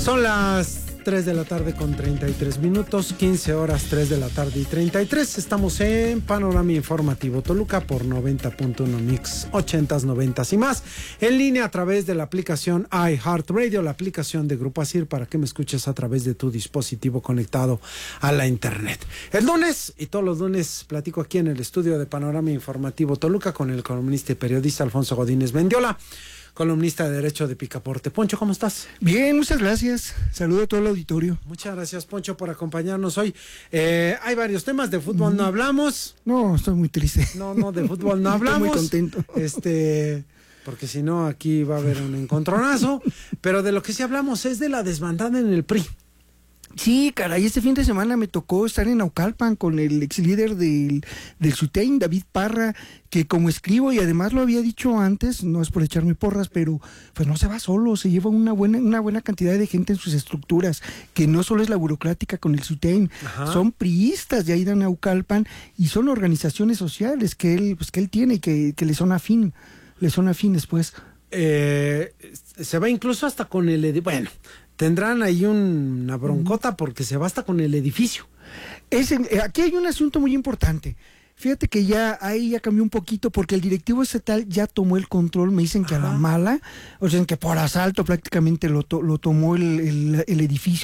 Son las 3 de la tarde con 33 minutos, 15 horas 3 de la tarde y 33. Estamos en Panorama Informativo Toluca por 90.1 Mix, 80s, 90s y más. En línea a través de la aplicación iHeartRadio, la aplicación de Grupo Asir, para que me escuches a través de tu dispositivo conectado a la internet. El lunes y todos los lunes platico aquí en el estudio de Panorama Informativo Toluca con el columnista y periodista Alfonso Godínez Mendiola, columnista de Derecho de Picaporte. Poncho, ¿cómo estás? Bien, muchas gracias. Saludo a todo el auditorio. Muchas gracias, Poncho, por acompañarnos hoy. Hay varios temas, de fútbol no hablamos. No, estoy muy triste. No, de fútbol no hablamos. Estoy muy contento. Porque si no, aquí va a haber un encontronazo. Pero de lo que sí hablamos es de la desbandada en el PRI. Sí, caray, este fin de semana me tocó estar en Naucalpan con el ex líder del SUTEIN, David Parra, que como escribo y además lo había dicho antes, no es por echarme porras, pero pues no se va solo, se lleva una buena cantidad de gente en sus estructuras, que no solo es la burocrática con el SUTEIN, son priistas de ahí de Naucalpan y son organizaciones sociales que él tiene y que le son afines pues. Se va incluso hasta con bueno, tendrán ahí una broncota porque se va hasta con el edificio. Aquí hay un asunto muy importante. Fíjate que ahí ya cambió un poquito porque el directivo estatal ya tomó el control, me dicen que a la mala, o sea, que por asalto prácticamente lo tomó el edificio.